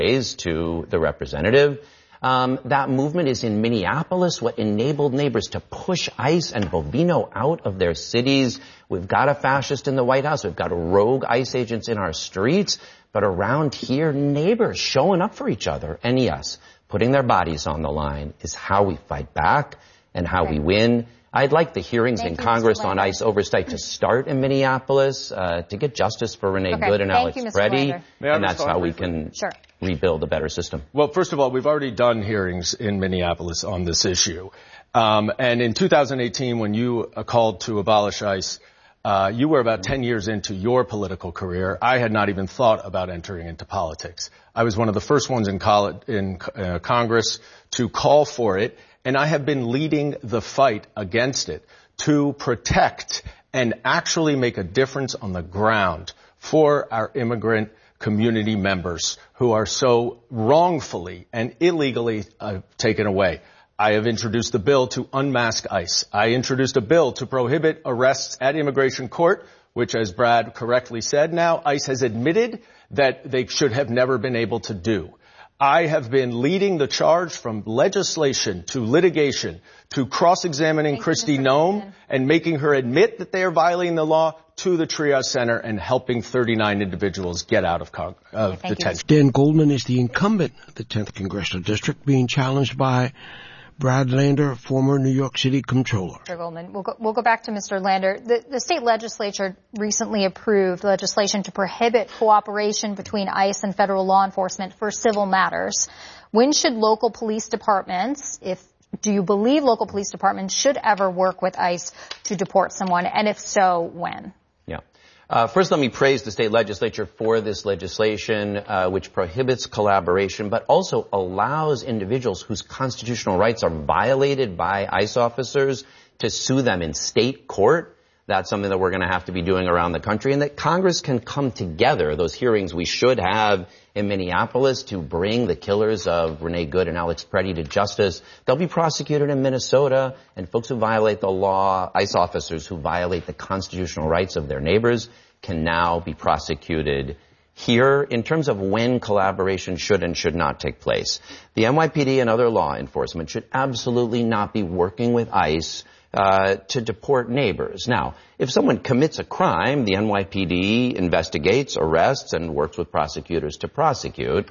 raised to the representative. That movement is in Minneapolis, what enabled neighbors to push ICE and Bovino out of their cities. We've got a fascist in the White House. We've got rogue ICE agents in our streets. But around here, neighbors showing up for each other. And yes, putting their bodies on the line is how we fight back and how we win. I'd like the hearings in Congress on ICE oversight to start in Minneapolis to get justice for Renee Good and Alex Preddy, and that's how we can rebuild a better system. Well, first of all, we've already done hearings in Minneapolis on this issue. And in 2018, when you called to abolish ICE, you were about 10 years into your political career. I had not even thought about entering into politics. I was one of the first ones in Congress to call for it. And I have been leading the fight against it to protect and actually make a difference on the ground for our immigrant community members who are so wrongfully and illegally taken away. I have introduced the bill to unmask ICE. I introduced a bill to prohibit arrests at immigration court, which, as Brad correctly said now, ICE has admitted that they should have never been able to do. I have been leading the charge from legislation to litigation to cross-examining Kristi Noem and making her admit that they are violating the law to the Triage Center and helping 39 individuals get out of detention. Dan Goldman is the incumbent of the 10th Congressional District, being challenged by Brad Lander, former New York City Comptroller. Mr. Goldman, we'll go back to Mr. Lander. The state legislature recently approved legislation to prohibit cooperation between ICE and federal law enforcement for civil matters. When should local police departments, do you believe local police departments should ever work with ICE to deport someone? And if so, when? First, let me praise the state legislature for this legislation, which prohibits collaboration, but also allows individuals whose constitutional rights are violated by ICE officers to sue them in state court. That's something that we're going to have to be doing around the country, and that Congress can come together, those hearings we should have in Minneapolis, to bring the killers of Renee Good and Alex Preddy to justice. They'll be prosecuted in Minnesota, and folks who violate the law, ICE officers who violate the constitutional rights of their neighbors, can now be prosecuted here. In terms of when collaboration should and should not take place, the NYPD and other law enforcement should absolutely not be working with ICE to deport neighbors. Now, if someone commits a crime, the NYPD investigates, arrests, and works with prosecutors to prosecute.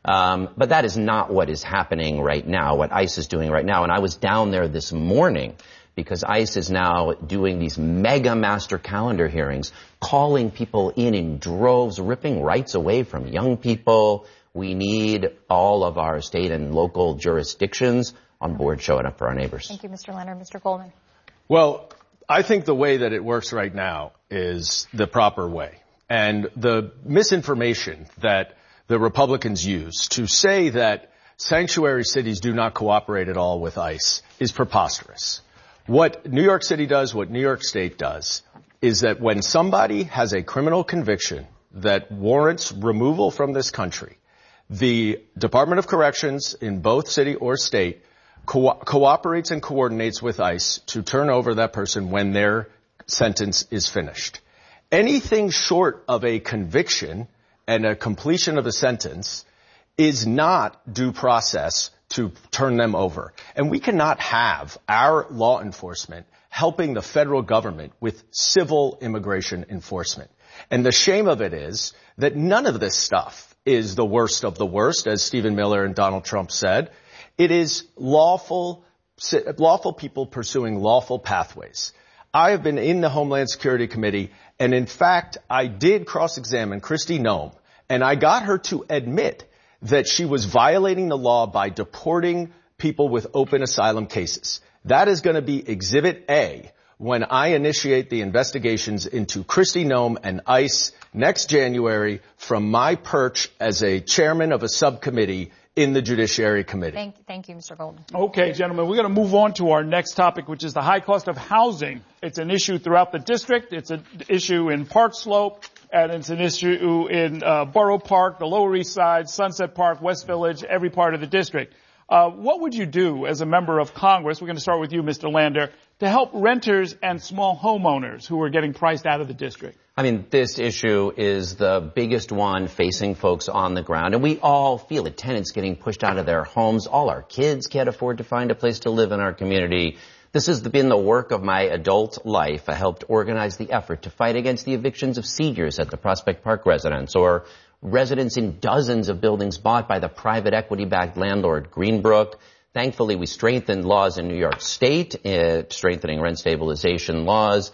But that is not what is happening right now, what ICE is doing right now. And I was down there this morning because ICE is now doing these mega master calendar hearings, calling people in droves, ripping rights away from young people. We need all of our state and local jurisdictions on board showing up for our neighbors. Thank you, Mr. Leonard. Mr. Goldman. Well, I think the way that it works right now is the proper way. And the misinformation that the Republicans use to say that sanctuary cities do not cooperate at all with ICE is preposterous. What New York City does, what New York State does, is that when somebody has a criminal conviction that warrants removal from this country, the Department of Corrections in both city or state cooperates and coordinates with ICE to turn over that person when their sentence is finished. Anything short of a conviction and a completion of a sentence is not due process to turn them over. And we cannot have our law enforcement helping the federal government with civil immigration enforcement. And the shame of it is that none of this stuff is the worst of the worst, as Stephen Miller and Donald Trump said. It is lawful people pursuing lawful pathways. I have been in the Homeland Security Committee, and in fact, I did cross-examine Kristi Noem, and I got her to admit that she was violating the law by deporting people with open asylum cases. That is going to be Exhibit A when I initiate the investigations into Kristi Noem and ICE next January from my perch as a chairman of a subcommittee in the Judiciary Committee. Thank you, Mr. Goldman. Okay, gentlemen, we're going to move on to our next topic, which is the high cost of housing. It's an issue throughout the district. It's an issue in Park Slope, and it's an issue in Borough Park, the Lower East Side, Sunset Park, West Village, every part of the district. What would you do as a member of Congress, we're going to start with you, Mr. Lander, to help renters and small homeowners who are getting priced out of the district? I mean, this issue is the biggest one facing folks on the ground, and we all feel it. Tenants getting pushed out of their homes. All our kids can't afford to find a place to live in our community. This has been the work of my adult life. I helped organize the effort to fight against the evictions of seniors at the Prospect Park residence, or residents in dozens of buildings bought by the private equity-backed landlord Greenbrook. Thankfully, we strengthened laws in New York State, strengthening rent stabilization laws.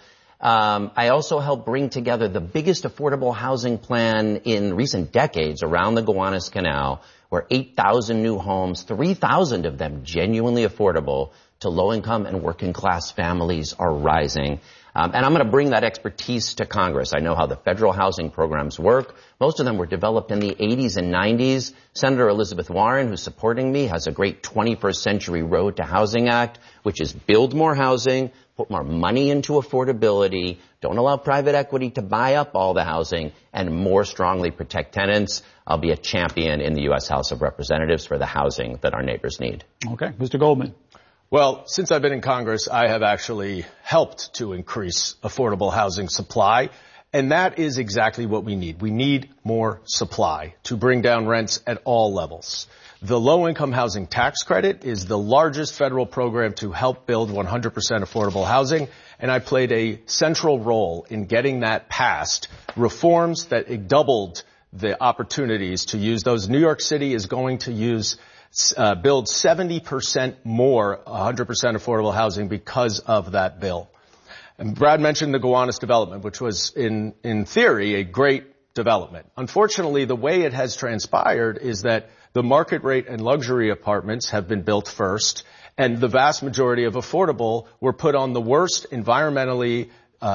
I also helped bring together the biggest affordable housing plan in recent decades around the Gowanus Canal, where 8,000 new homes, 3,000 of them genuinely affordable to low-income and working-class families are rising. And I'm going to bring that expertise to Congress. I know how the federal housing programs work. Most of them were developed in the 80s and 90s. Senator Elizabeth Warren, who's supporting me, has a great 21st Century Road to Housing Act, which is build more housing, put more money into affordability, don't allow private equity to buy up all the housing, and more strongly protect tenants. I'll be a champion in the U.S. House of Representatives for the housing that our neighbors need. Okay. Mr. Goldman. Well, since I've been in Congress, I have actually helped to increase affordable housing supply, and that is exactly what we need. We need more supply to bring down rents at all levels. The low-income housing tax credit is the largest federal program to help build 100% affordable housing, and I played a central role in getting that passed. Reforms that doubled the opportunities to use those. New York City is going to build 70% more 100% affordable housing because of that bill. And Brad mentioned the Gowanus development, which was in theory a great development. Unfortunately, the way it has transpired is that the market rate and luxury apartments have been built first, and the vast majority of affordable were put on the worst environmentally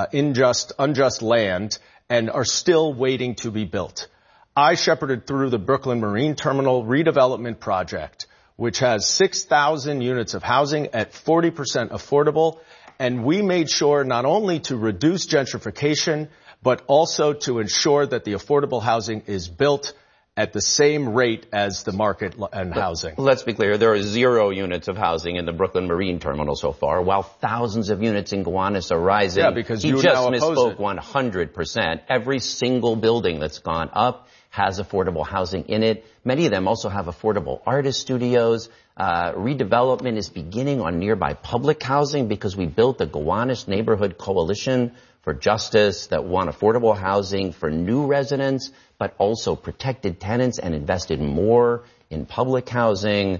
unjust land and are still waiting to be built. I shepherded through the Brooklyn Marine Terminal redevelopment project, which has 6,000 units of housing at 40% affordable, and we made sure not only to reduce gentrification, but also to ensure that the affordable housing is built at the same rate as the market and housing. Let's be clear, there are 0 units of housing in the Brooklyn Marine Terminal so far, while thousands of units in Gowanus are rising. Yeah, because you just misspoke 100%. Every single building that's gone up has affordable housing in it. Many of them also have affordable artist studios. Redevelopment is beginning on nearby public housing because we built the Gowanus Neighborhood Coalition for Justice that won affordable housing for new residents, but also protected tenants and invested more in public housing.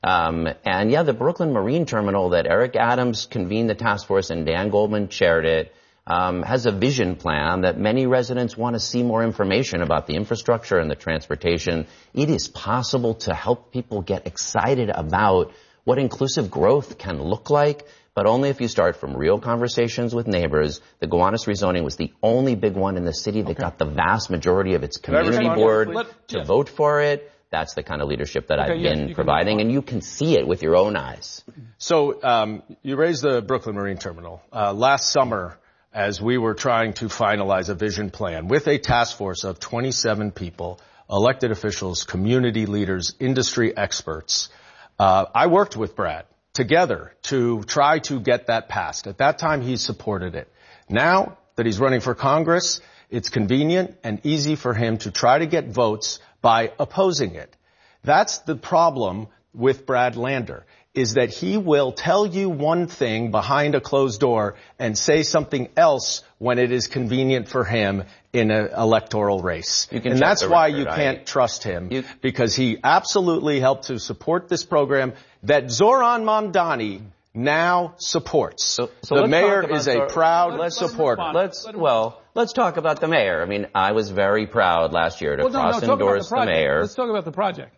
And yeah, the Brooklyn Marine Terminal that Eric Adams convened the task force and Dan Goldman chaired it, has a vision plan that many residents want to see more information about the infrastructure and the transportation. It is possible to help people get excited about what inclusive growth can look like, but only if you start from real conversations with neighbors. The Gowanus rezoning was the only big one in the city that got the vast majority of its community board to vote for it. That's the kind of leadership that I've been providing, and you can see it with your own eyes. So you raised the Brooklyn Marine Terminal. Last summer, as we were trying to finalize a vision plan with a task force of 27 people, elected officials, community leaders, industry experts, I worked with Brad together to try to get that passed. At that time, he supported it. Now that he's running for Congress, it's convenient and easy for him to try to get votes by opposing it. That's the problem with Brad Lander, is that he will tell you one thing behind a closed door and say something else when it is convenient for him in an electoral race. And that's why you can't trust him, because he absolutely helped to support this program that Zoran Mamdani now supports. So the mayor is a proud supporter. Let's talk about the mayor. I mean, I was very proud last year to cross-endorse the mayor. Let's talk about the project.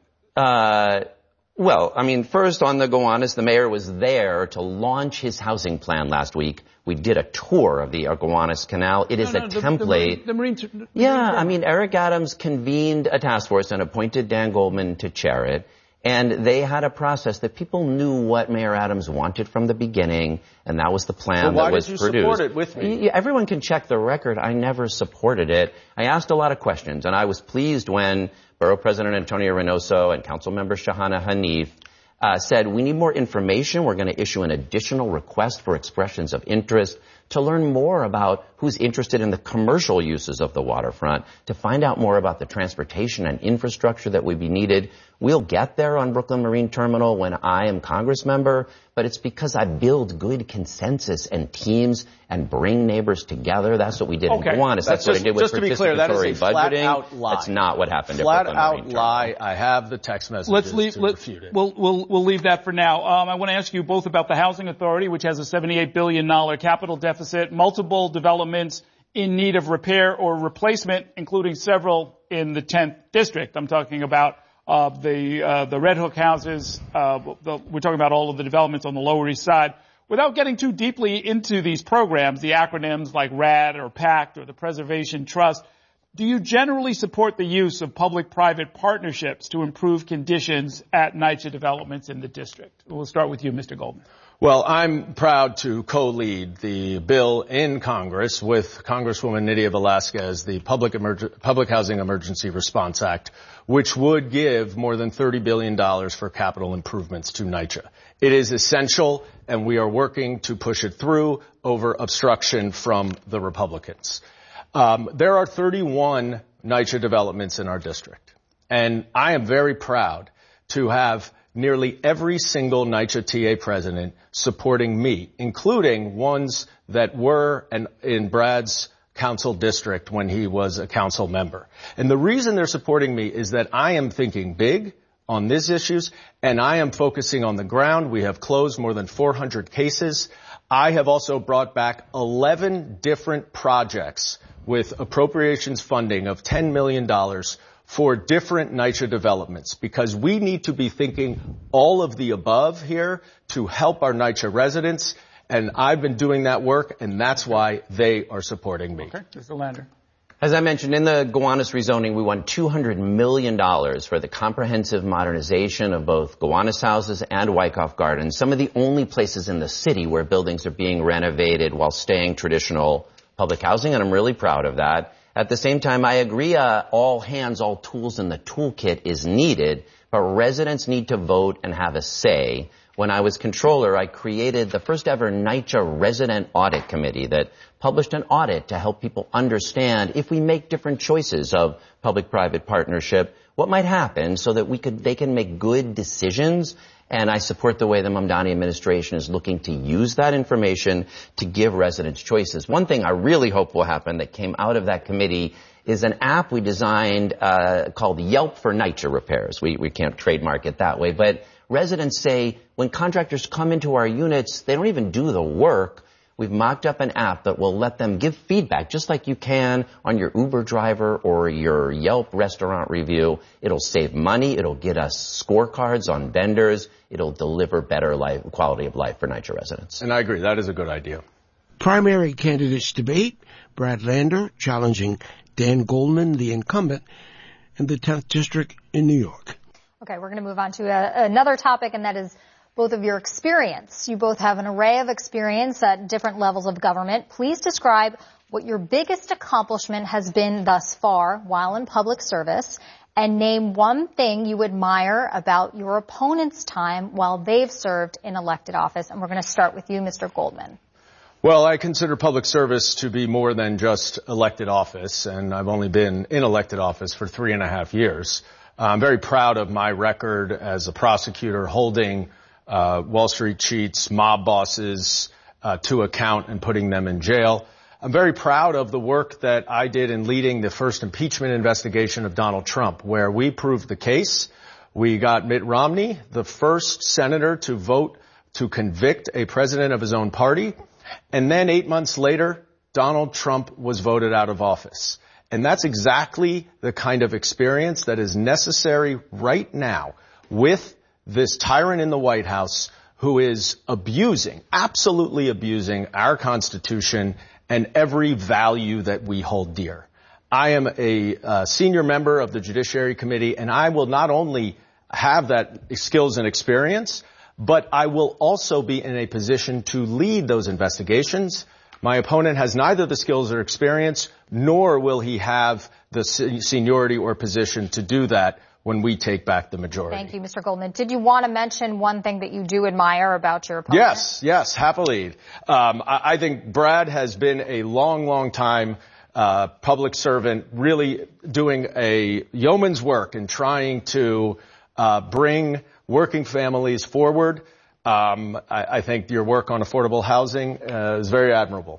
Well, I mean, first on the Gowanus, the mayor was there to launch his housing plan last week. We did a tour of the Gowanus Canal. It is a template. I mean, Eric Adams convened a task force and appointed Dan Goldman to chair it. And they had a process that people knew what Mayor Adams wanted from the beginning, and that was the plan that was produced. Why did you support it with me? Everyone can check the record. I never supported it. I asked a lot of questions, and I was pleased when Borough President Antonio Reynoso and Councilmember Shahana Hanif said, we need more information. We're going to issue an additional request for expressions of interest. to learn more about who's interested in the commercial uses of the waterfront, to find out more about the transportation and infrastructure that would be needed. We'll get there on Brooklyn Marine Terminal when I am Congress member, but it's because I build good consensus and teams and bring neighbors together. That's what we did in Gowanus. That's what I did with participatory budgeting. That's not what happened at Brooklyn Marine Terminal. Lie. I have the text messages to refute it. We'll leave that for now. I want to ask you both about the Housing Authority, which has a $78 billion capital deficit, multiple developments in need of repair or replacement, including several in the 10th district. I'm talking about the Red Hook houses. We're talking about all of the developments on the Lower East Side. Without getting too deeply into these programs, the acronyms like RAD or PACT or the Preservation Trust, do you generally support the use of public-private partnerships to improve conditions at NYCHA developments in the district? We'll start with you, Mr. Goldman. Well, I'm proud to co-lead the bill in Congress with Congresswoman Nydia Velázquez, the Public Housing Emergency Response Act, which would give more than $30 billion for capital improvements to NYCHA. It is essential, and we are working to push it through over obstruction from the Republicans. There are 31 NYCHA developments in our district, and I am very proud to have nearly every single NYCHA TA president supporting me, including ones that were in Brad's council district when he was a council member. And the reason they're supporting me is that I am thinking big on these issues, and I am focusing on the ground. We have closed more than 400 cases. I have also brought back 11 different projects with appropriations funding of $10 million for different NYCHA developments, because we need to be thinking all of the above here to help our NYCHA residents, and I've been doing that work, and that's why they are supporting me. Okay, Mr. Lander. As I mentioned, in the Gowanus rezoning, we won $200 million for the comprehensive modernization of both Gowanus houses and Wyckoff Gardens, some of the only places in the city where buildings are being renovated while staying traditional public housing, and I'm really proud of that. At the same time, I agree all hands, all tools in the toolkit is needed, but residents need to vote and have a say. When I was controller, I created the first ever NYCHA resident audit committee that published an audit to help people understand if we make different choices of public-private partnership, what might happen so that they can make good decisions. And I support the way the Mamdani administration is looking to use that information to give residents choices. One thing I really hope will happen that came out of that committee is an app we designed called Yelp for NYCHA repairs. We can't trademark it that way, but residents say when contractors come into our units, they don't even do the work. We've mocked up an app that will let them give feedback, just like you can on your Uber driver or your Yelp restaurant review. It'll save money. It'll get us scorecards on vendors. It'll deliver better quality of life for NYCHA residents. And I agree. That is a good idea. Primary candidates debate. Brad Lander challenging Dan Goldman, the incumbent, in the 10th District in New York. Okay, we're going to move on to another topic, and that is both of your experience. You both have an array of experience at different levels of government. Please describe what your biggest accomplishment has been thus far while in public service, and name one thing you admire about your opponent's time while they've served in elected office. And we're going to start with you, Mr. Goldman. Well, I consider public service to be more than just elected office, and I've only been in elected office for 3.5 years. I'm very proud of my record as a prosecutor holding Wall Street cheats, mob bosses to account and putting them in jail. I'm very proud of the work that I did in leading the first impeachment investigation of Donald Trump, where we proved the case. We got Mitt Romney, the first senator to vote to convict a president of his own party. And then 8 months later, Donald Trump was voted out of office. And that's exactly the kind of experience that is necessary right now with this tyrant in the White House who is absolutely abusing our Constitution and every value that we hold dear. I am a senior member of the Judiciary Committee, and I will not only have that skills and experience, but I will also be in a position to lead those investigations. My opponent has neither the skills or experience, nor will he have the seniority or position to do that when we take back the majority. Thank you, Mr. Goldman. Did you want to mention one thing that you do admire about your opponent? Yes, happily. I think Brad has been a long time public servant, really doing a yeoman's work in trying to bring working families forward. I think your work on affordable housing is very admirable.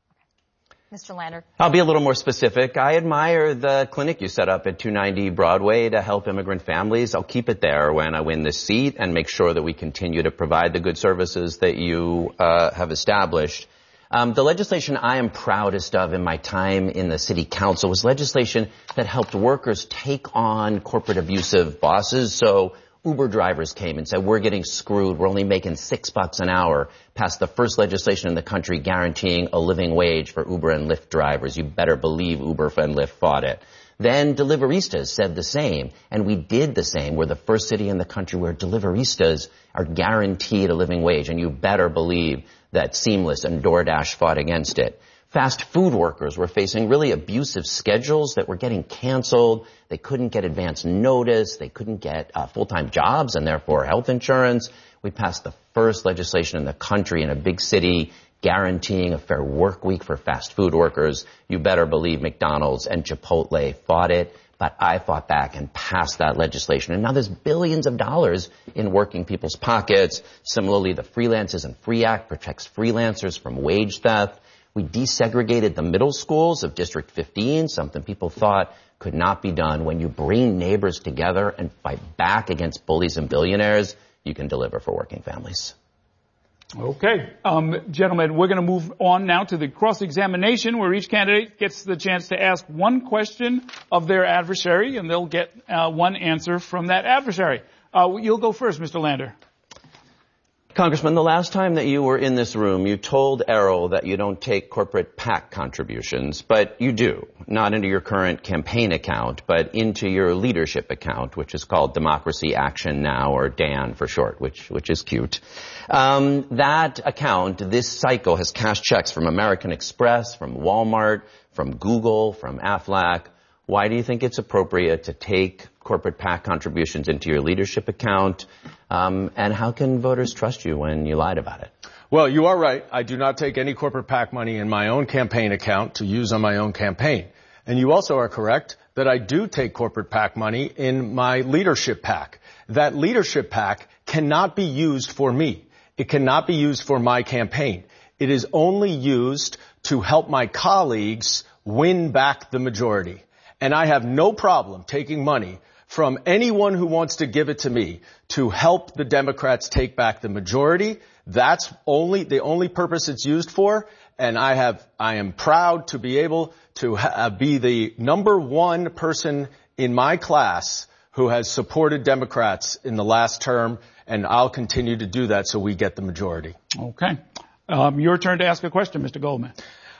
Mr. Lander. I'll be a little more specific. I admire the clinic you set up at 290 Broadway to help immigrant families. I'll keep it there when I win this seat and make sure that we continue to provide the good services that you have established. The legislation I am proudest of in my time in the city council was legislation that helped workers take on corporate abusive bosses. So Uber drivers came and said, we're getting screwed. We're only making $6 an hour. Passed the first legislation in the country guaranteeing a living wage for Uber and Lyft drivers. You better believe Uber and Lyft fought it. Then deliveristas said the same, and we did the same. We're the first city in the country where deliveristas are guaranteed a living wage, and you better believe that Seamless and DoorDash fought against it. Fast food workers were facing really abusive schedules that were getting canceled. They couldn't get advance notice. They couldn't get full-time jobs and therefore health insurance. We passed the first legislation in the country in a big city guaranteeing a fair work week for fast food workers. You better believe McDonald's and Chipotle fought it, but I fought back and passed that legislation. And now there's billions of dollars in working people's pockets. Similarly, the Freelancers and Free Act protects freelancers from wage theft. We desegregated the middle schools of District 15, something people thought could not be done. When you bring neighbors together and fight back against bullies and billionaires, you can deliver for working families. Okay. Gentlemen, we're going to move on now to the cross-examination where each candidate gets the chance to ask one question of their adversary, and they'll get one answer from that adversary. You'll go first, Mr. Lander. Congressman, the last time that you were in this room, you told Errol that you don't take corporate PAC contributions, but you do. Not into your current campaign account, but into your leadership account, which is called Democracy Action Now, or DAN for short, which is cute. That account, this cycle, has cashed checks from American Express, from Walmart, from Google, from Aflac. Why do you think it's appropriate to take corporate PAC contributions into your leadership account? And how can voters trust you when you lied about it? Well, you are right. I do not take any corporate PAC money in my own campaign account to use on my own campaign. And you also are correct that I do take corporate PAC money in my leadership PAC. That leadership PAC cannot be used for me. It cannot be used for my campaign. It is only used to help my colleagues win back the majority. And I have no problem taking money from anyone who wants to give it to me to help the Democrats take back the majority. That's the only purpose it's used for. And I am proud to be able to be the number one person in my class who has supported Democrats in the last term, and I'll continue to do that so we get the majority. Okay. Your turn to ask a question, Mr. Goldman.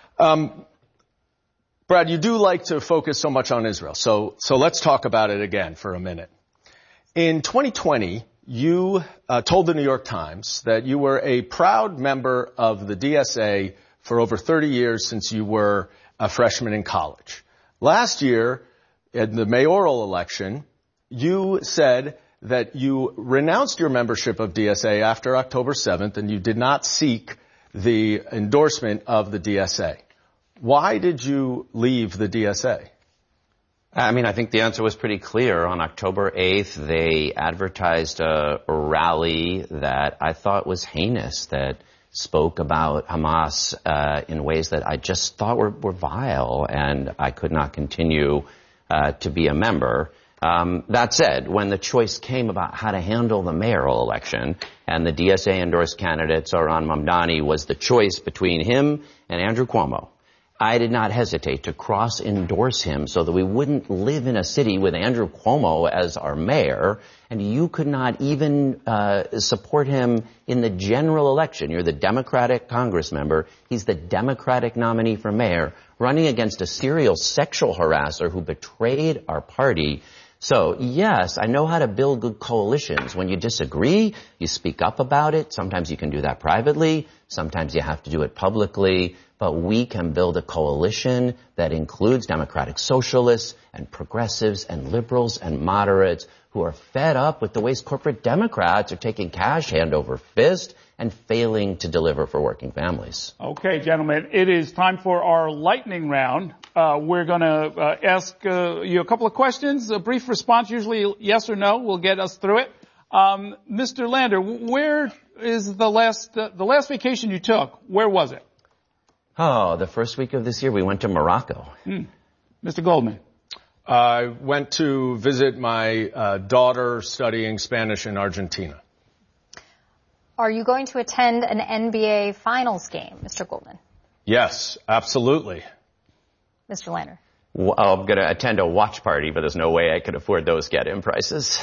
Brad, you do like to focus so much on Israel, so let's talk about it again for a minute. In 2020, you told the New York Times that you were a proud member of the DSA for over 30 years since you were a freshman in college. Last year, in the mayoral election, you said that you renounced your membership of DSA after October 7th and you did not seek the endorsement of the DSA. Why did you leave the DSA? I think the answer was pretty clear. On October 8th, they advertised a rally that I thought was heinous, that spoke about Hamas in ways that I just thought were vile, and I could not continue to be a member. That said, when the choice came about how to handle the mayoral election, and the DSA-endorsed candidate, Zohran Mamdani, was the choice between him and Andrew Cuomo, I did not hesitate to cross-endorse him so that we wouldn't live in a city with Andrew Cuomo as our mayor, and you could not even support him in the general election. You're the Democratic Congress member. He's the Democratic nominee for mayor, running against a serial sexual harasser who betrayed our party. So, yes, I know how to build good coalitions. When you disagree, you speak up about it. Sometimes you can do that privately. Sometimes you have to do it publicly. But we can build a coalition that includes democratic socialists and progressives and liberals and moderates who are fed up with the ways corporate Democrats are taking cash hand over fist and failing to deliver for working families. Okay, gentlemen, it is time for our lightning round. We're going to ask you a couple of questions. A brief response, usually yes or no, will get us through it. Mr. Lander, where is the last vacation you took? Where was it? Oh, the first week of this year, we went to Morocco. Mr. Goldman. I went to visit my daughter studying Spanish in Argentina. Are you going to attend an NBA Finals game, Mr. Goldman? Yes, absolutely. Mr. Lander. Well, I'm going to attend a watch party, but there's no way I could afford those get-in prices.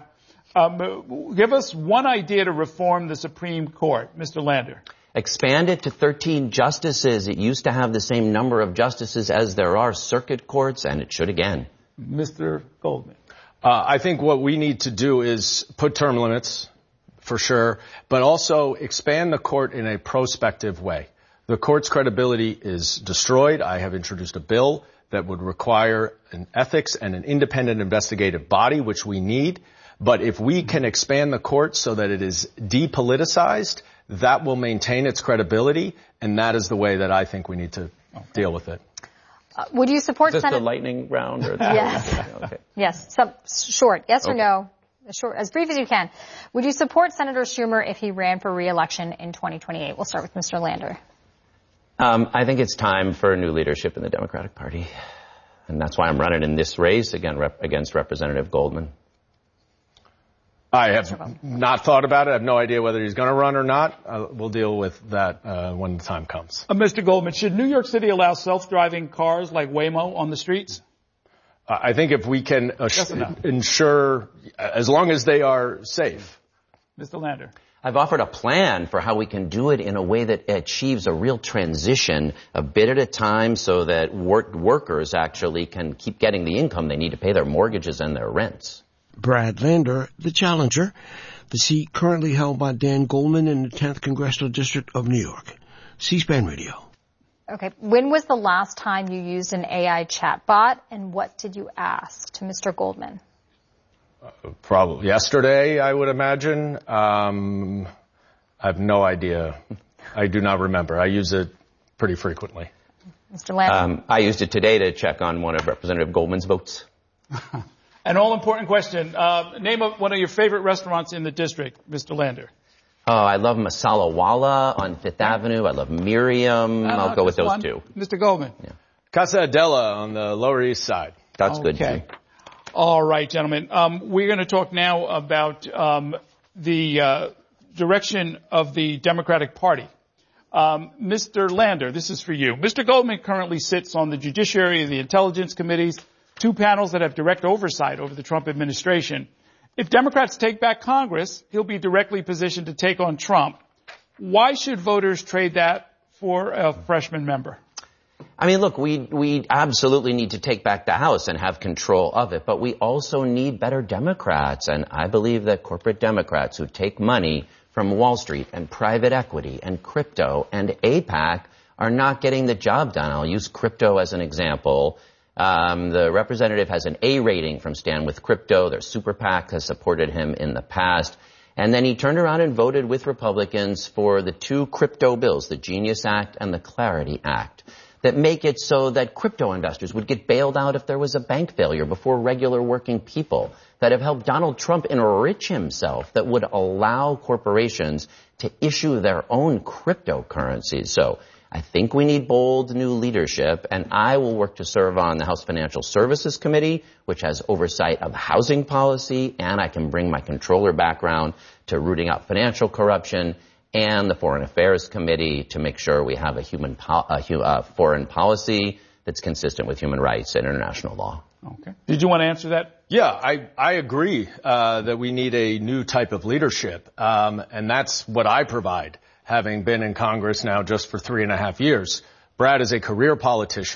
Give us one idea to reform the Supreme Court, Mr. Lander. Expand it to 13 justices. It used to have the same number of justices as there are circuit courts, and it should again. Mr. Goldman. I think what we need to do is put term limits, for sure, but also expand the court in a prospective way. The court's credibility is destroyed. I have introduced a bill that would require an ethics and an independent investigative body, which we need. But if we can expand the court so that it is depoliticized, that will maintain its credibility, and that is the way that I think we need to deal with it. Would you support Is this the lightning round? Or Yes. Okay. Yes. Short. Yes or no? Short, as brief as you can. Would you support Senator Schumer if he ran for re-election in 2028? We'll start with Mr. Lander. I think it's time for new leadership in the Democratic Party. And that's why I'm running in this race against Representative Goldman. I have not thought about it. I have no idea whether he's going to run or not. We'll deal with that when the time comes. Mr. Goldman, should New York City allow self-driving cars like Waymo on the streets? I think if we can ensure, as long as they are safe. Mr. Lander. I've offered a plan for how we can do it in a way that achieves a real transition a bit at a time so that workers actually can keep getting the income they need to pay their mortgages and their rents. Brad Lander, the challenger, the seat currently held by Dan Goldman in the 10th Congressional District of New York. C-SPAN Radio. Okay. When was the last time you used an AI chatbot, and what did you ask to Mr. Goldman? Probably yesterday, I would imagine. I have no idea. I do not remember. I use it pretty frequently. Mr. Lander? I used it today to check on one of Representative Goldman's votes. An all-important question. Name one of your favorite restaurants in the district, Mr. Lander. Oh, I love Masala Wala on Fifth Avenue. I love Miriam. I'll go with those two. Mr. Goldman. Yeah. Casa Adela on the Lower East Side. That's good, too. All right, gentlemen. We're going to talk now about the direction of the Democratic Party. Mr. Lander, this is for you. Mr. Goldman currently sits on the Judiciary and the Intelligence Committees, two panels that have direct oversight over the Trump administration. If Democrats take back Congress, he'll be directly positioned to take on Trump. Why should voters trade that for a freshman member? I mean, look, we absolutely need to take back the House and have control of it, but we also need better Democrats. And I believe that corporate Democrats who take money from Wall Street and private equity and crypto and AIPAC are not getting the job done. I'll use crypto as an example. The representative has an A rating from Stand With Crypto. Their super PAC has supported him in the past. And then he turned around and voted with Republicans for the two crypto bills, the Genius Act and the Clarity Act, that make it so that crypto investors would get bailed out if there was a bank failure before regular working people, that have helped Donald Trump enrich himself, that would allow corporations to issue their own cryptocurrencies. So I think we need bold new leadership, and I will work to serve on the House Financial Services Committee, which has oversight of housing policy, and I can bring my controller background to rooting out financial corruption, and the Foreign Affairs Committee to make sure we have a foreign policy that's consistent with human rights and international law. Okay. Did you want to answer that? Yeah, I agree that we need a new type of leadership, and that's what I provide, having been in Congress now just for 3.5 years. Brad is a career politician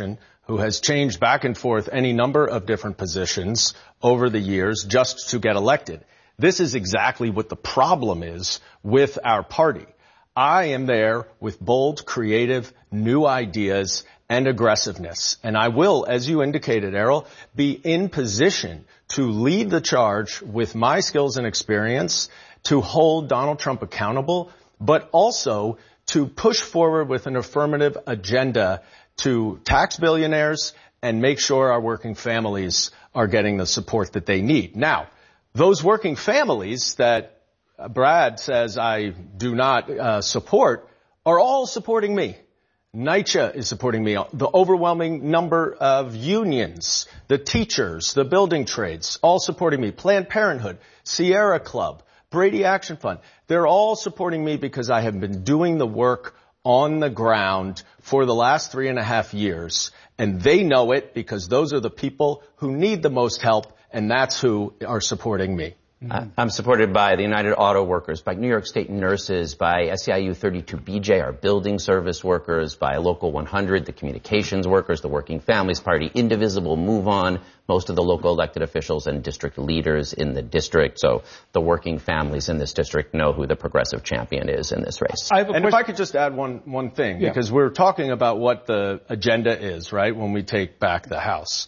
who has changed back and forth any number of different positions over the years just to get elected. This is exactly what the problem is with our party. I am there with bold, creative, new ideas and aggressiveness. And I will, as you indicated, Errol, be in position to lead the charge with my skills and experience to hold Donald Trump accountable, but also to push forward with an affirmative agenda to tax billionaires and make sure our working families are getting the support that they need. Now, those working families that Brad says I do not support are all supporting me. NYCHA is supporting me. The overwhelming number of unions, the teachers, the building trades, all supporting me. Planned Parenthood, Sierra Club, Brady Action Fund. They're all supporting me because I have been doing the work on the ground for the last 3.5 years. And they know it because those are the people who need the most help, and that's who are supporting me. I'm supported by the United Auto Workers, by New York State nurses, by SEIU 32BJ, our building service workers, by Local 100, the communications workers, the Working Families Party, Indivisible, Move On, most of the local elected officials and district leaders in the district. So the working families in this district know who the progressive champion is in this race. And if I could just add one thing, because we're talking about what the agenda is, right, when we take back the House.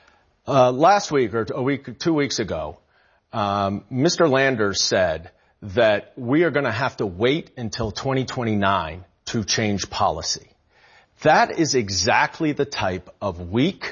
Last week or 2 weeks ago, Mr. Lander said that we are going to have to wait until 2029 to change policy. That is exactly the type of weak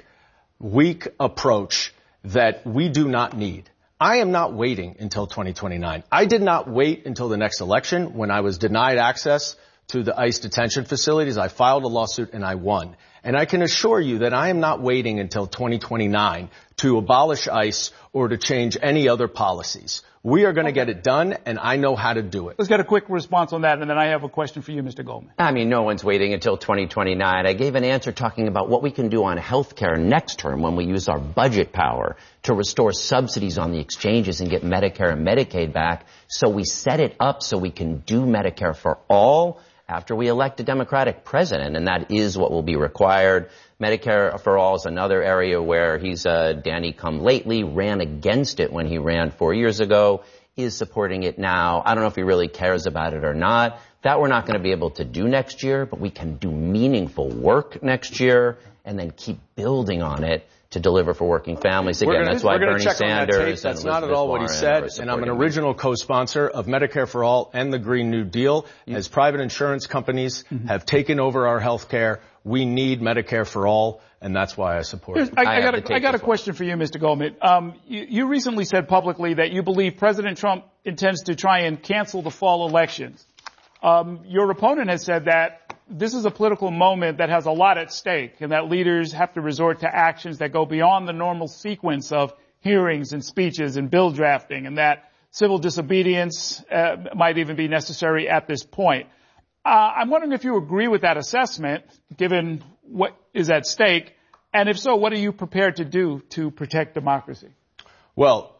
approach that we do not need. I am not waiting until 2029. I did not wait until the next election when I was denied access to the ICE detention facilities. I filed a lawsuit and I won. And I can assure you that I am not waiting until 2029 to abolish ICE or to change any other policies. We are going to get it done, and I know how to do it. Let's get a quick response on that, and then I have a question for you, Mr. Goldman. I mean, no one's waiting until 2029. I gave an answer talking about what we can do on health care next term when we use our budget power to restore subsidies on the exchanges and get Medicare and Medicaid back. So we set it up so we can do Medicare for all after we elect a Democratic president, and that is what will be required. Medicare for All is another area where he's Danny come lately, ran against it when he ran 4 years ago, is supporting it now. I don't know if he really cares about it or not. That we're not going to be able to do next year, but we can do meaningful work next year and then keep building on it to deliver for working families. Again, that's why Bernie Sanders that's not at all what he said, and I'm an original co-sponsor of Medicare for All and the Green New Deal. As private insurance companies have taken over our health care, we need Medicare for All, and that's why I support it. I got a question for you, Mr. Goldman. You recently said publicly that you believe President Trump intends to try and cancel the fall elections. Your opponent has said that this is a political moment that has a lot at stake and that leaders have to resort to actions that go beyond the normal sequence of hearings and speeches and bill drafting, and that civil disobedience might even be necessary at this point. I'm wondering if you agree with that assessment, given what is at stake, and if so, what are you prepared to do to protect democracy? Well,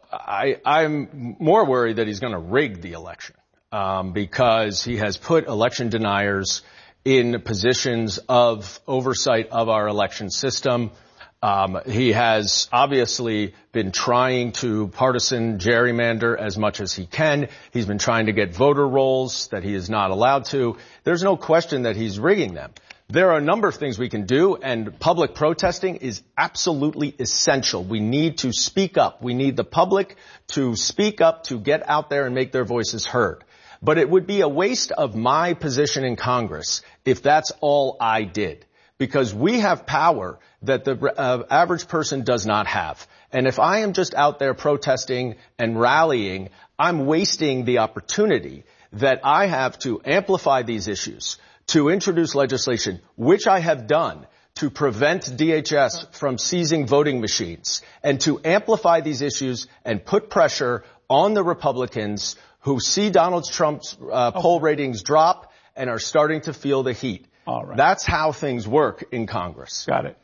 I'm more worried that he's going to rig the election because he has put election deniers in positions of oversight of our election system. He has obviously been trying to partisan gerrymander as much as he can. He's been trying to get voter rolls that he is not allowed to. There's no question that he's rigging them. There are a number of things we can do, and public protesting is absolutely essential. We need to speak up. We need the public to speak up, to get out there and make their voices heard. But it would be a waste of my position in Congress if that's all I did, because we have power that the average person does not have. And if I am just out there protesting and rallying, I'm wasting the opportunity that I have to amplify these issues, to introduce legislation, which I have done, to prevent DHS from seizing voting machines, and to amplify these issues and put pressure on the Republicans who see Donald Trump's poll ratings drop and are starting to feel the heat. All right. That's how things work in Congress. Got it.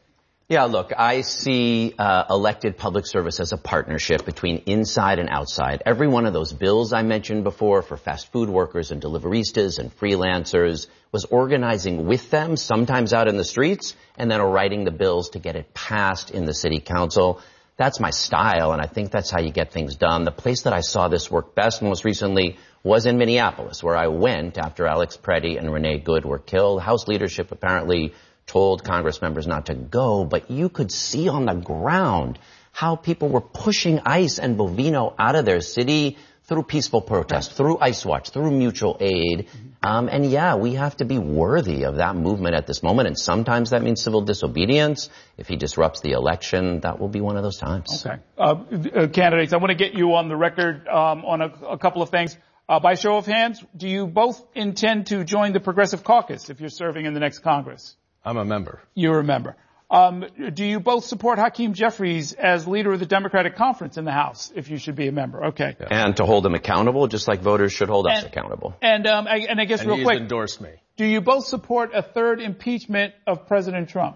Yeah, look, I see elected public service as a partnership between inside and outside. Every one of those bills I mentioned before for fast food workers and deliveristas and freelancers was organizing with them, sometimes out in the streets, and then writing the bills to get it passed in the city council. That's my style, and I think that's how you get things done. The place that I saw this work best most recently was in Minneapolis, where I went after Alex Preddy and Renee Good were killed. House leadership apparently told Congress members not to go, but you could see on the ground how people were pushing ICE and Bovino out of their city through peaceful protest, through ICE Watch, through mutual aid. And yeah, we have to be worthy of that movement at this moment. And sometimes that means civil disobedience. If he disrupts the election, that will be one of those times. Okay. Candidates, I want to get you on the record on a couple of things. By show of hands, do you both intend to join the Progressive Caucus if you're serving in the next Congress? I'm a member. You're a member. Do you both support Hakeem Jeffries as leader of the Democratic Conference in the House, if you should be a member? Okay. Yeah. And to hold him accountable, just like voters should hold us accountable. And I guess real quick, he's endorsed me. Do you both support a third impeachment of President Trump?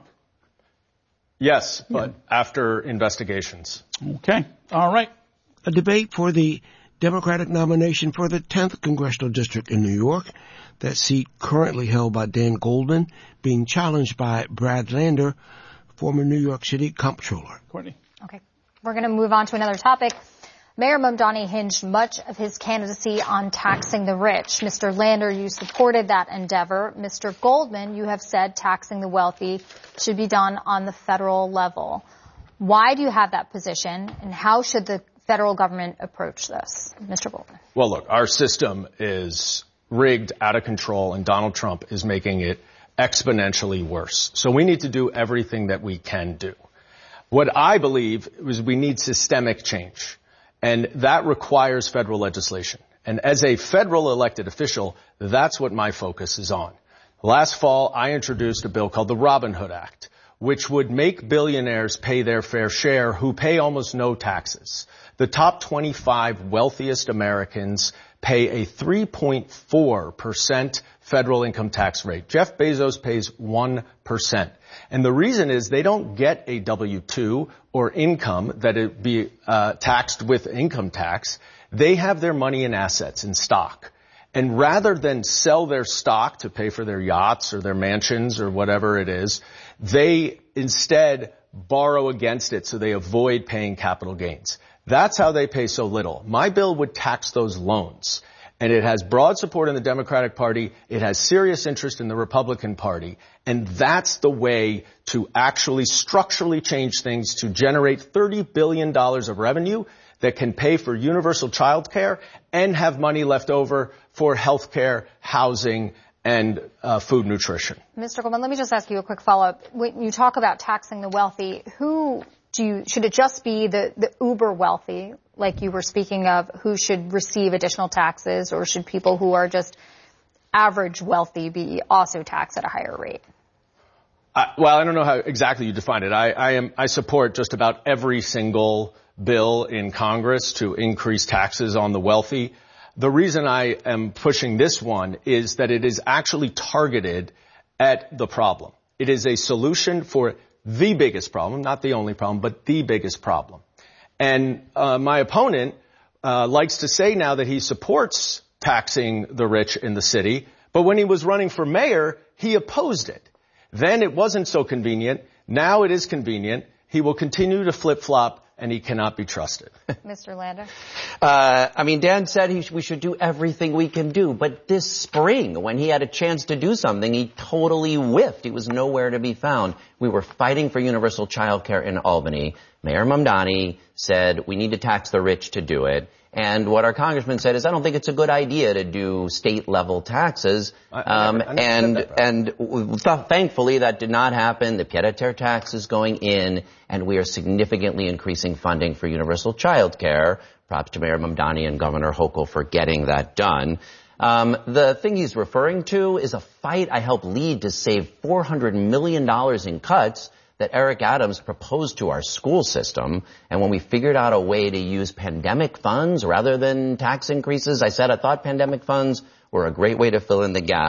Yes, but after investigations. Okay. All right. A debate for the Democratic nomination for the 10th Congressional District in New York. That seat currently held by Dan Goldman, being challenged by Brad Lander, former New York City comptroller. Courtney. Okay. We're going to move on to another topic. Mayor Mamdani hinged much of his candidacy on taxing the rich. Mr. Lander, you supported that endeavor. Mr. Goldman, you have said taxing the wealthy should be done on the federal level. Why do you have that position, and how should the federal government approach this? Mr. Goldman. Well, look, our system is rigged, out of control, and Donald Trump is making it exponentially worse. So we need to do everything that we can do. What I believe is we need systemic change, and that requires federal legislation. And as a federal elected official, that's what my focus is on. Last fall, I introduced a bill called the Robin Hood Act, which would make billionaires pay their fair share who pay almost no taxes. The top 25 wealthiest Americans pay a 3.4% federal income tax rate. Jeff Bezos pays 1%. And the reason is they don't get a W-2 or income that it be taxed with income tax. They have their money in assets, in stock. And rather than sell their stock to pay for their yachts or their mansions or whatever it is, they instead borrow against it so they avoid paying capital gains. That's how they pay so little. My bill would tax those loans. And it has broad support in the Democratic Party. It has serious interest in the Republican Party. And that's the way to actually structurally change things to generate $30 billion of revenue that can pay for universal child care and have money left over for health care, housing, and food nutrition. Mr. Goldman, let me just ask you a quick follow-up. When you talk about taxing the wealthy, should it just be the uber wealthy, like you were speaking of, who should receive additional taxes, or should people who are just average wealthy be also taxed at a higher rate? Well, I don't know how exactly you define it. I support just about every single bill in Congress to increase taxes on the wealthy. The reason I am pushing this one is that it is actually targeted at the problem. It is a solution for the biggest problem, not the only problem, but the biggest problem. And my opponent likes to say now that he supports taxing the rich in the city, but when he was running for mayor, he opposed it. Then it wasn't so convenient. Now it is convenient. He will continue to flip-flop, and he cannot be trusted. Mr. Lander? Dan said we should do everything we can do, but this spring, when he had a chance to do something, he totally whiffed. He was nowhere to be found. We were fighting for universal child care in Albany. Mayor Mamdani said we need to tax the rich to do it. And what our congressman said is, I don't think it's a good idea to do state-level taxes. Thankfully, that did not happen. The pied-à-terre tax is going in, and we are significantly increasing funding for universal child care. Props to Mayor Mamdani and Governor Hochul for getting that done. The thing he's referring to is a fight I helped lead to save $400 million in cuts that Eric Adams proposed to our school system. And when we figured out a way to use pandemic funds rather than tax increases, I said I thought pandemic funds were a great way to fill in the gap.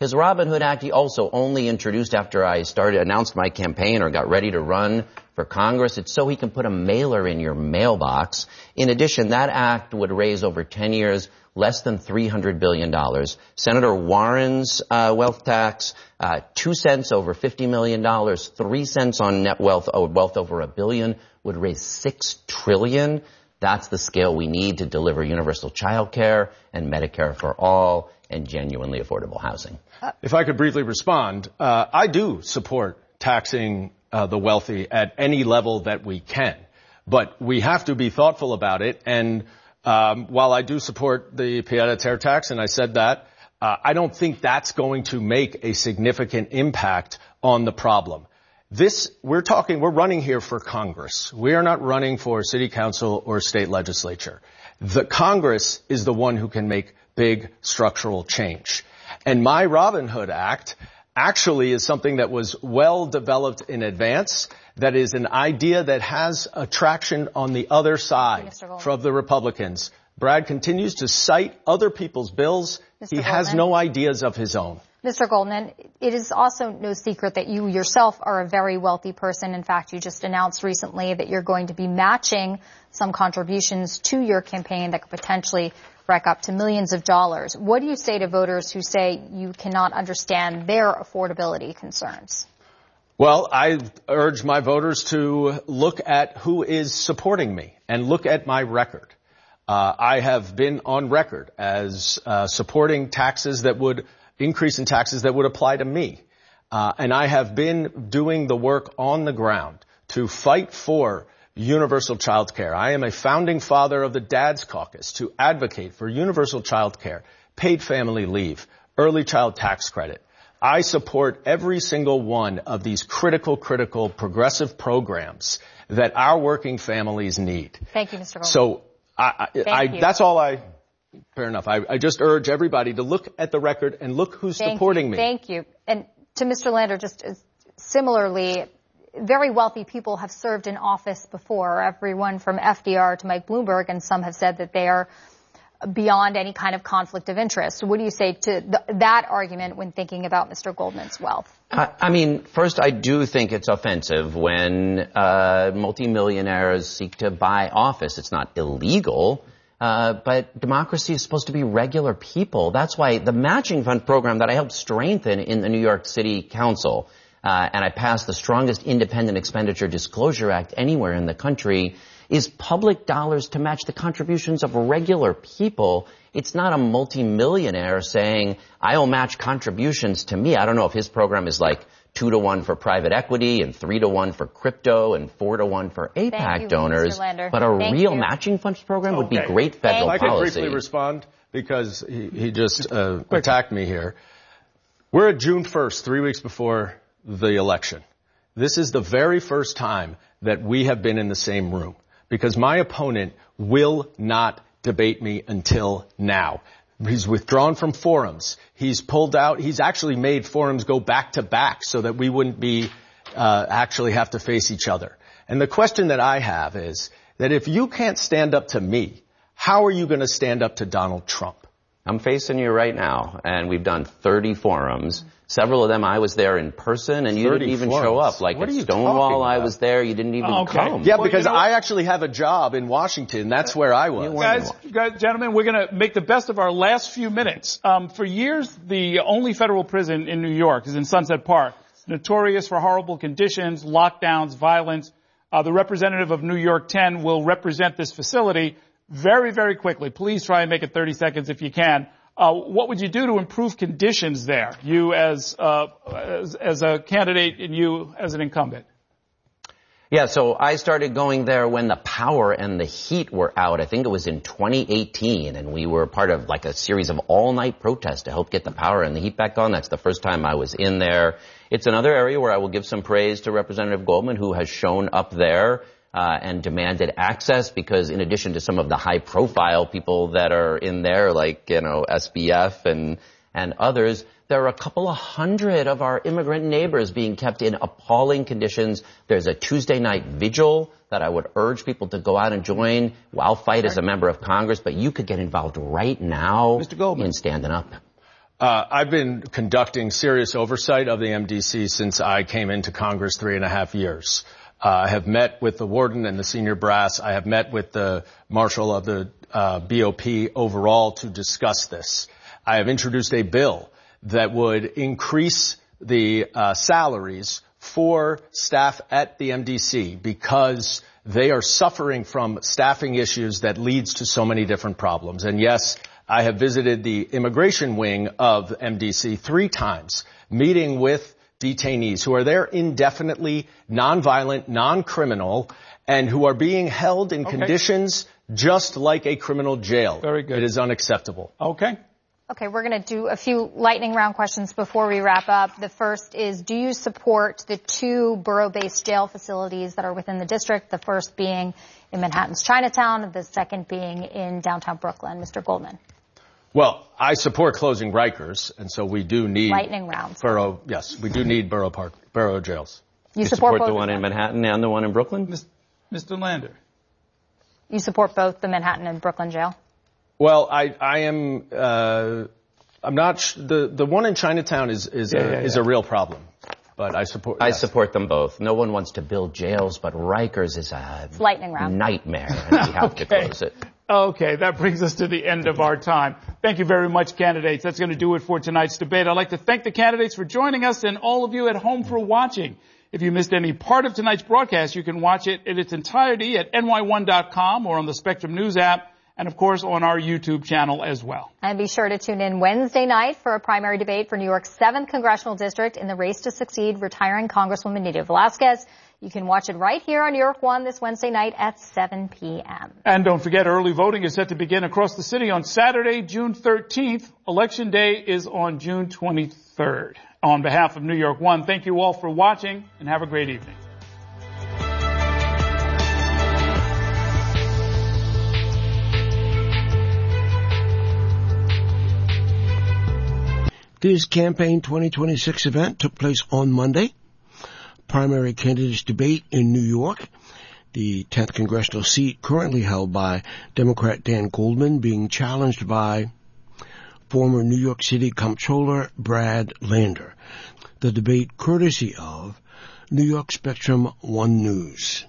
His Robin Hood Act, he also only introduced after I announced my campaign or got ready to run for Congress. It's so he can put a mailer in your mailbox. In addition, that act would raise over 10 years less than $300 billion. Senator Warren's wealth tax, 2 cents over $50 million, 3 cents on net wealth over $1 billion, would raise $6 trillion. That's the scale we need to deliver universal child care and Medicare for all and genuinely affordable housing. If I could briefly respond, I do support taxing the wealthy at any level that we can, but we have to be thoughtful about it. And while I do support the pied-à-terre tax, and I said that, I don't think that's going to make a significant impact on the problem. We're running here for Congress. We are not running for city council or state legislature. The Congress is the one who can make big structural change. And my Robin Hood Act actually is something that was well developed in advance. That is an idea that has attraction on the other side from the Republicans. Brad continues to cite other people's bills. He has no ideas of his own. Mr. Goldman, it is also no secret that you yourself are a very wealthy person. In fact, you just announced recently that you're going to be matching some contributions to your campaign that could potentially rack up to millions of dollars. What do you say to voters who say you cannot understand their affordability concerns? Well, I urge my voters to look at who is supporting me and look at my record. I have been on record as supporting increase in taxes that would apply to me. And I have been doing the work on the ground to fight for universal child care. I am a founding father of the Dad's Caucus to advocate for universal child care, paid family leave, early child tax credit. I support every single one of these critical progressive programs that our working families need. Thank you, Mr. Goldman. So that's all fair enough. I just urge everybody to look at the record and look who's supporting me. Thank you. And to Mr. Lander, just similarly, very wealthy people have served in office before, everyone from FDR to Mike Bloomberg, and some have said that they are beyond any kind of conflict of interest. What do you say to that argument when thinking about Mr. Goldman's wealth? I mean, first, I do think it's offensive when multimillionaires seek to buy office. It's not illegal. But democracy is supposed to be regular people. That's why the matching fund program that I helped strengthen in the New York City Council, and I passed the strongest independent expenditure disclosure act anywhere in the country, is public dollars to match the contributions of regular people. It's not a multimillionaire saying, I'll match contributions to me. I don't know if his program is like 2-to-1 for private equity and 3-to-1 for crypto and 4-to-1 for APAC donors. But a real matching funds program would be great federal policy. I can briefly respond because he just attacked me here. We're at June 1st, 3 weeks before the election. This is the very first time that we have been in the same room because my opponent will not debate me until now. He's withdrawn from forums. He's pulled out. He's actually made forums go back to back so that we wouldn't be actually have to face each other. And the question that I have is that if you can't stand up to me, how are you going to stand up to Donald Trump? I'm facing you right now, and we've done 30 forums. Several of them I was there in person, and you didn't even show up. Like at Stonewall, I was there. You didn't even come. Yeah, because I actually have a job in Washington. That's where I was. Guys, gentlemen, we're going to make the best of our last few minutes. For years, the only federal prison in New York is in Sunset Park. It's notorious for horrible conditions, lockdowns, violence. The representative of New York 10 will represent this facility very, very quickly. Please try and make it 30 seconds if you can. What would you do to improve conditions there, you as a candidate and you as an incumbent? Yeah, so I started going there when the power and the heat were out. I think it was in 2018, and we were part of like a series of all-night protests to help get the power and the heat back on. That's the first time I was in there. It's another area where I will give some praise to Representative Goldman, who has shown up there and demanded access, because in addition to some of the high-profile people that are in there, like, you know, SBF and others, there are a couple of hundred of our immigrant neighbors being kept in appalling conditions. There's a Tuesday night vigil that I would urge people to go out and join. I'll fight as a member of Congress, but you could get involved right now in standing up. I've been conducting serious oversight of the MDC since I came into Congress 3.5 years. I have met with the warden and the senior brass. I have met with the marshal of the BOP overall to discuss this. I have introduced a bill that would increase the salaries for staff at the MDC because they are suffering from staffing issues that leads to so many different problems. And yes, I have visited the immigration wing of MDC 3 times, meeting with detainees who are there indefinitely, nonviolent, non-criminal, and who are being held in conditions just like a criminal jail. Very good. It is unacceptable. Okay. Okay, we're going to do a few lightning round questions before we wrap up. The first is, do you support the 2 borough-based jail facilities that are within the district, the first being in Manhattan's Chinatown, and the second being in downtown Brooklyn? Mr. Goldman. Well, I support closing Rikers, and so we do need lightning rounds. Yes, we do need borough jails. You support both the one in Manhattan and the one in Brooklyn? Mr. Lander. You support both the Manhattan and Brooklyn jail? Well, I am. I'm not. The one in Chinatown is a real problem, but I support. I support them both. No one wants to build jails, but Rikers is a lightning round nightmare, and we have to close it. Okay, that brings us to the end of our time. Thank you very much, candidates. That's going to do it for tonight's debate. I'd like to thank the candidates for joining us and all of you at home for watching. If you missed any part of tonight's broadcast, you can watch it in its entirety at ny1.com or on the Spectrum News app, and of course on our YouTube channel as well. And be sure to tune in Wednesday night for a primary debate for New York's 7th Congressional District in the race to succeed retiring Congresswoman Nydia Velázquez. You can watch it right here on New York One this Wednesday night at 7 p.m. And don't forget, early voting is set to begin across the city on Saturday, June 13th. Election Day is on June 23rd. On behalf of New York One, thank you all for watching and have a great evening. This Campaign 2026 event took place on Monday. Primary candidates debate in New York. The 10th congressional seat currently held by Democrat Dan Goldman being challenged by former New York City Comptroller Brad Lander. The debate courtesy of New York Spectrum One News.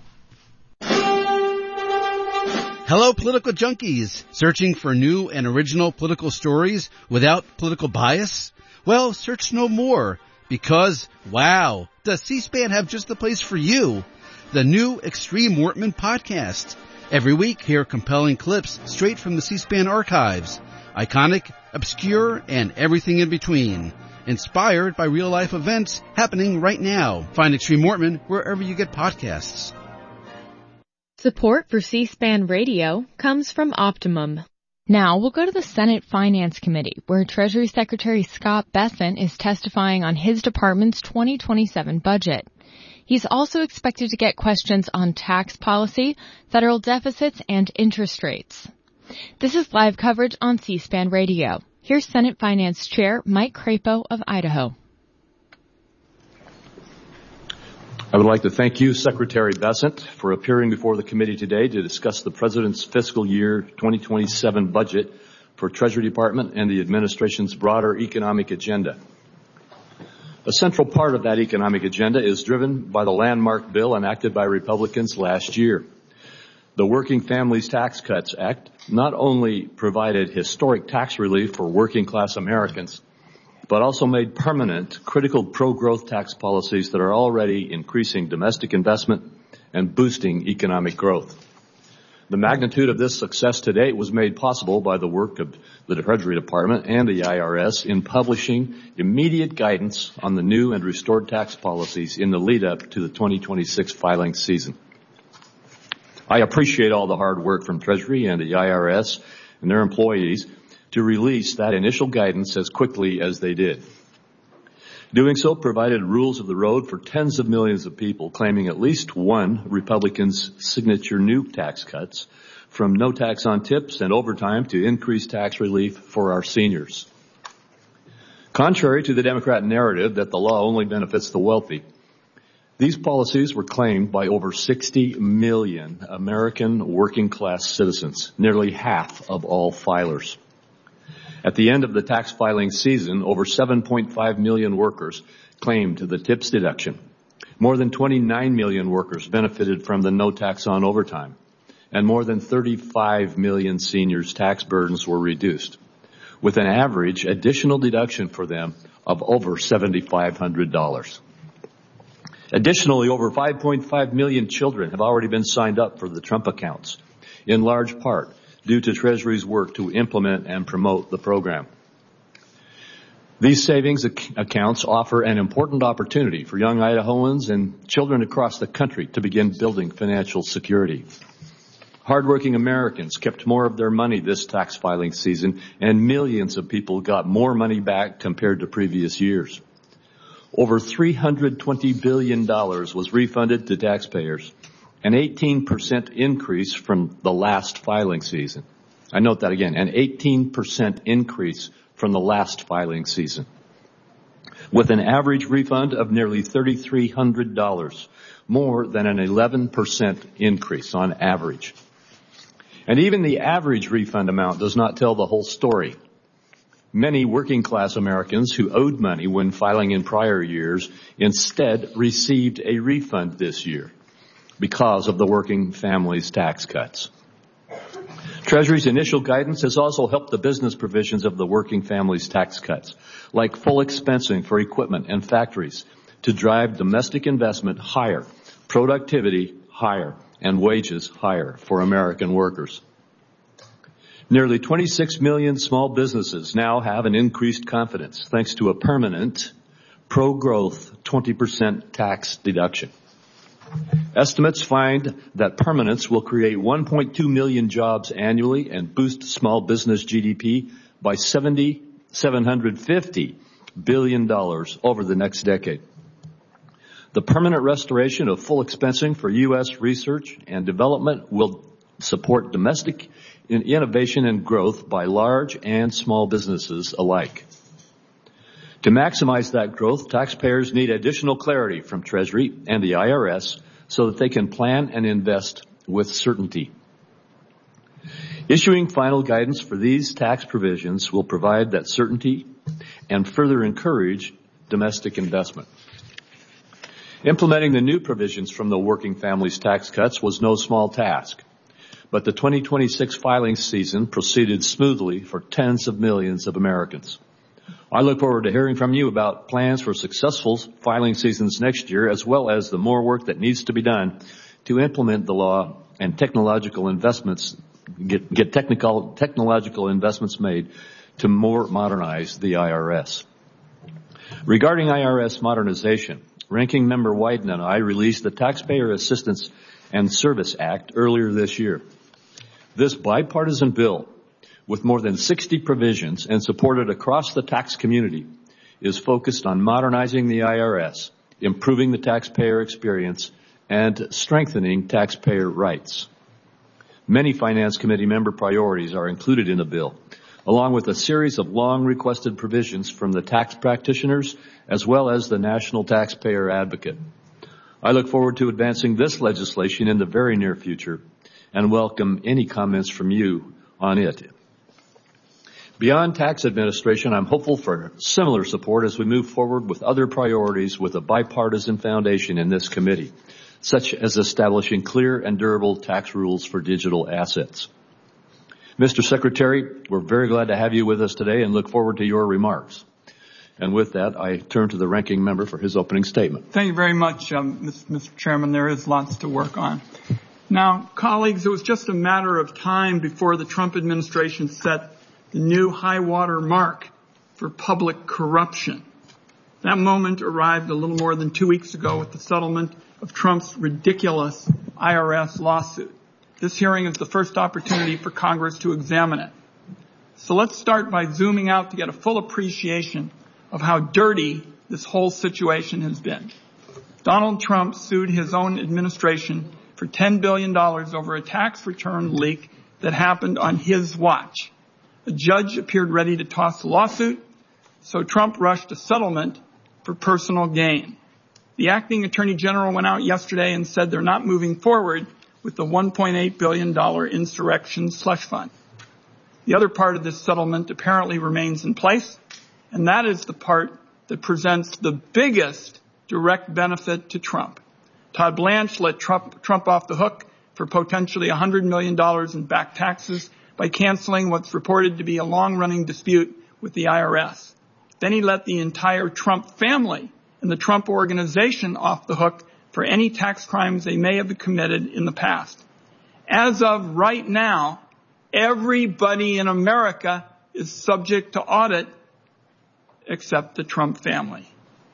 Hello, political junkies. Searching for new and original political stories without political bias? Well, search no more, because, wow, does C-SPAN have just the place for you? The new Extreme Wortman podcast. Every week, hear compelling clips straight from the C-SPAN archives. Iconic, obscure, and everything in between. Inspired by real-life events happening right now. Find Extreme Wortman wherever you get podcasts. Support for C-SPAN Radio comes from Optimum. Now we'll go to the Senate Finance Committee, where Treasury Secretary Scott Bessent is testifying on his department's 2027 budget. He's also expected to get questions on tax policy, federal deficits, and interest rates. This is live coverage on C-SPAN Radio. Here's Senate Finance Chair Mike Crapo of Idaho. I would like to thank you, Secretary Bessent, for appearing before the committee today to discuss the President's fiscal year 2027 budget for Treasury Department and the administration's broader economic agenda. A central part of that economic agenda is driven by the landmark bill enacted by Republicans last year. The Working Families Tax Cuts Act not only provided historic tax relief for working-class Americans, but also made permanent critical pro-growth tax policies that are already increasing domestic investment and boosting economic growth. The magnitude of this success to date was made possible by the work of the Treasury Department and the IRS in publishing immediate guidance on the new and restored tax policies in the lead-up to the 2026 filing season. I appreciate all the hard work from Treasury and the IRS and their employees to release that initial guidance as quickly as they did. Doing so provided rules of the road for tens of millions of people claiming at least one Republican's signature new tax cuts, from no tax on tips and overtime to increased tax relief for our seniors. Contrary to the Democrat narrative that the law only benefits the wealthy, these policies were claimed by over 60 million American working-class citizens, nearly half of all filers. At the end of the tax filing season, over 7.5 million workers claimed the TIPS deduction. More than 29 million workers benefited from the no tax on overtime, and more than 35 million seniors' tax burdens were reduced, with an average additional deduction for them of over $7,500. Additionally, over 5.5 million children have already been signed up for the Trump accounts, in large part due to Treasury's work to implement and promote the program. These savings accounts offer an important opportunity for young Idahoans and children across the country to begin building financial security. Hardworking Americans kept more of their money this tax filing season, and millions of people got more money back compared to previous years. Over $320 billion was refunded to taxpayers, an 18% increase from the last filing season. I note that again, an 18% increase from the last filing season, with an average refund of nearly $3,300, more than an 11% increase on average. And even the average refund amount does not tell the whole story. Many working class Americans who owed money when filing in prior years instead received a refund this year because of the working families' tax cuts. Treasury's initial guidance has also helped the business provisions of the working families' tax cuts, like full expensing for equipment and factories, to drive domestic investment higher, productivity higher, and wages higher for American workers. Nearly 26 million small businesses now have an increased confidence thanks to a permanent, pro-growth 20% tax deduction. Estimates find that permanence will create 1.2 million jobs annually and boost small business GDP by $750 billion over the next decade. The permanent restoration of full expensing for U.S. research and development will support domestic innovation and growth by large and small businesses alike. To maximize that growth, taxpayers need additional clarity from Treasury and the IRS so that they can plan and invest with certainty. Issuing final guidance for these tax provisions will provide that certainty and further encourage domestic investment. Implementing the new provisions from the working families tax cuts was no small task, but the 2026 filing season proceeded smoothly for tens of millions of Americans. I look forward to hearing from you about plans for successful filing seasons next year, as well as the more work that needs to be done to implement the law and technological investments, get technological investments made to more modernize the IRS. Regarding IRS modernization, Ranking Member Wyden and I released the Taxpayer Assistance and Service Act earlier this year. This bipartisan bill, with more than 60 provisions and supported across the tax community, is focused on modernizing the IRS, improving the taxpayer experience, and strengthening taxpayer rights. Many Finance Committee member priorities are included in the bill, along with a series of long-requested provisions from the tax practitioners as well as the National Taxpayer Advocate. I look forward to advancing this legislation in the very near future and welcome any comments from you on it. Beyond tax administration, I'm hopeful for similar support as we move forward with other priorities with a bipartisan foundation in this committee, such as establishing clear and durable tax rules for digital assets. Mr. Secretary, we're very glad to have you with us today and look forward to your remarks. And with that, I turn to the ranking member for his opening statement. Thank you very much, Mr. Chairman. There is lots to work on. Now, colleagues, it was just a matter of time before the Trump administration set the new high water mark for public corruption. That moment arrived a little more than 2 weeks ago with the settlement of Trump's ridiculous IRS lawsuit. This hearing is the first opportunity for Congress to examine it. So let's start by zooming out to get a full appreciation of how dirty this whole situation has been. Donald Trump sued his own administration for $10 billion over a tax return leak that happened on his watch. A judge appeared ready to toss the lawsuit, so Trump rushed a settlement for personal gain. The acting attorney general went out yesterday and said they're not moving forward with the $1.8 billion insurrection slush fund. The other part of this settlement apparently remains in place, and that is the part that presents the biggest direct benefit to Trump. Todd Blanche let Trump off the hook for potentially $100 million in back taxes by canceling what's reported to be a long-running dispute with the IRS. Then he let the entire Trump family and the Trump organization off the hook for any tax crimes they may have committed in the past. As of right now, everybody in America is subject to audit except the Trump family.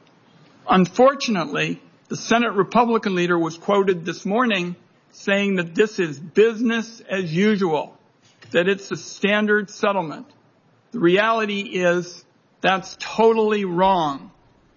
Unfortunately, the Senate Republican leader was quoted this morning saying that this is business as usual, that it's a standard settlement. The reality is that's totally wrong.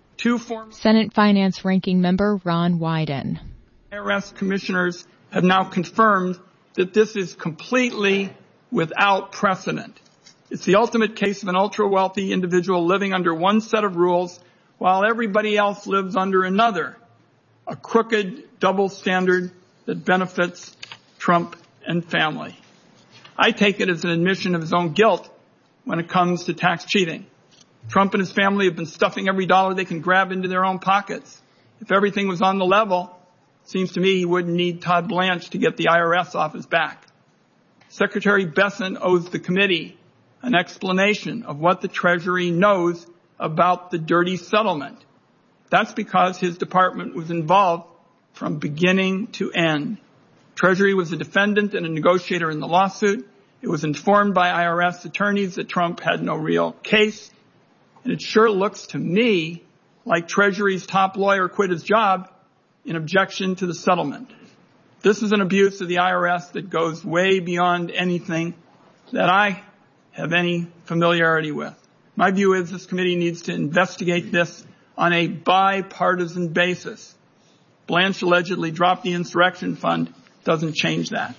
Senate Finance Ranking Member Ron Wyden. IRS commissioners have now confirmed that this is completely without precedent. It's the ultimate case of an ultra-wealthy individual living under one set of rules while everybody else lives under another, a crooked double standard that benefits Trump and family. I take it as an admission of his own guilt when it comes to tax cheating. Trump and his family have been stuffing every dollar they can grab into their own pockets. If everything was on the level, it seems to me he wouldn't need Todd Blanche to get the IRS off his back. Secretary Bessent owes the committee an explanation of what the Treasury knows about the dirty settlement. That's because his department was involved from beginning to end. Treasury was a defendant and a negotiator in the lawsuit. It was informed by IRS attorneys that Trump had no real case. And it sure looks to me like Treasury's top lawyer quit his job in objection to the settlement. This is an abuse of the IRS that goes way beyond anything that I have any familiarity with. My view is this committee needs to investigate this on a bipartisan basis. Blanche allegedly dropped the insurrection fund. Doesn't change that.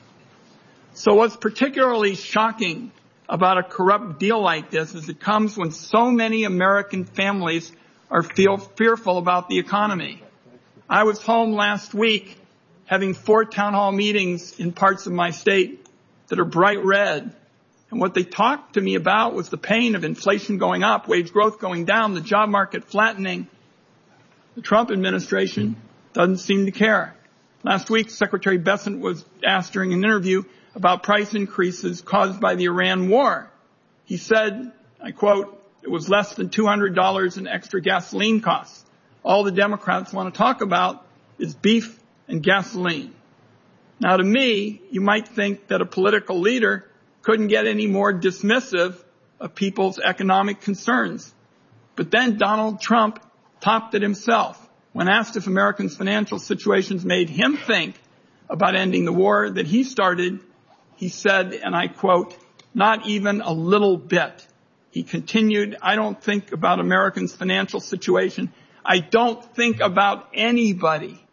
So what's particularly shocking about a corrupt deal like this is it comes when so many American families are fearful about the economy. I was home last week having 4 town hall meetings in parts of my state that are bright red. And what they talked to me about was the pain of inflation going up, wage growth going down, the job market flattening. The Trump administration doesn't seem to care. Last week, Secretary Bessent was asked during an interview about price increases caused by the Iran war. He said, I quote, "It was less than $200 in extra gasoline costs. All the Democrats want to talk about is beef and gasoline." Now, to me, you might think that a political leader couldn't get any more dismissive of people's economic concerns. But then Donald Trump topped it himself. When asked if Americans' financial situations made him think about ending the war that he started, he said, and I quote, "Not even a little bit." He continued, "I don't think about Americans' financial situation. I don't think about anybody."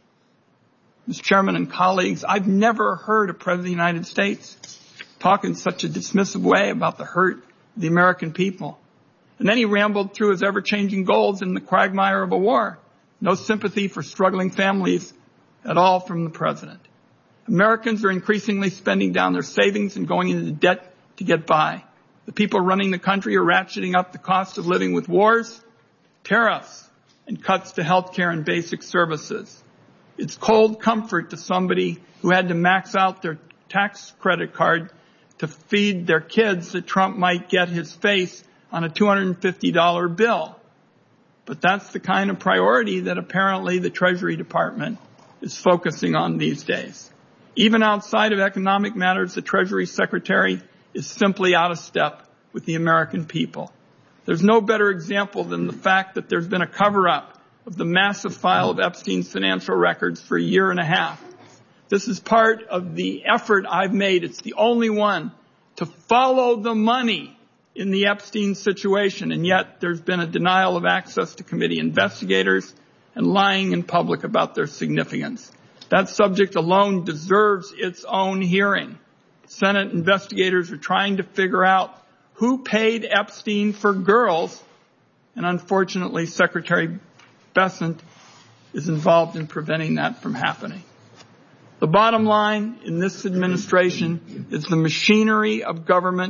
Mr. Chairman and colleagues, I've never heard a President of the United States talk in such a dismissive way about the hurt of the American people. And then he rambled through his ever-changing goals in the quagmire of a war. No sympathy for struggling families at all from the President. Americans are increasingly spending down their savings and going into debt to get by. The people running the country are ratcheting up the cost of living with wars, tariffs, and cuts to health care and basic services. It's cold comfort to somebody who had to max out their tax credit card to feed their kids that Trump might get his face on a $250 bill. But that's the kind of priority that apparently the Treasury Department is focusing on these days. Even outside of economic matters, the Treasury Secretary is simply out of step with the American people. There's no better example than the fact that there's been a cover-up of the massive file of Epstein's financial records for a year and a half. This is part of the effort I've made. It's the only one to follow the money in the Epstein situation, and yet there's been a denial of access to committee investigators and lying in public about their significance. That subject alone deserves its own hearing. Senate investigators are trying to figure out who paid Epstein for girls, and unfortunately Secretary Bessent is involved in preventing that from happening. The bottom line in this administration is the machinery of government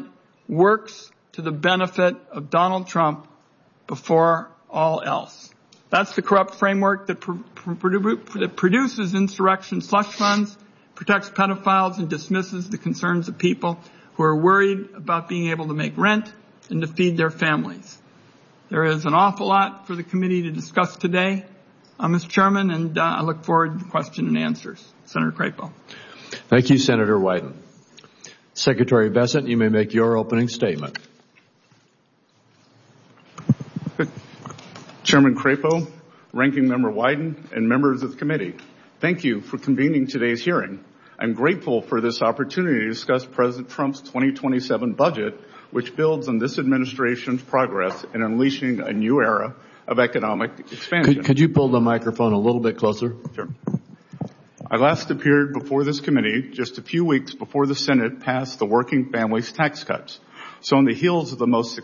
works to the benefit of Donald Trump before all else. That's the corrupt framework that produces insurrection slush funds, protects pedophiles, and dismisses the concerns of people who are worried about being able to make rent and to feed their families. There is an awful lot for the committee to discuss today, Mr. Chairman, and I look forward to question and answers. Senator Crapo. Thank you, Senator Wyden. Secretary Bessent, you may make your opening statement. Chairman Crapo, Ranking Member Wyden, and members of the committee, thank you for convening today's hearing. I'm grateful for this opportunity to discuss President Trump's 2027 budget, which builds on this administration's progress in unleashing a new era of economic expansion. Could you pull the microphone a little bit closer? Sure. I last appeared before this committee just a few weeks before the Senate passed the Working Families Tax Cuts. So on the heels of the most